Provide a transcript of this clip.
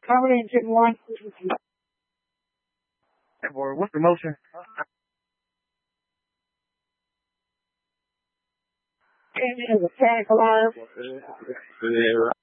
Cover engine 1. What's the motion? Came in as a panic alarm.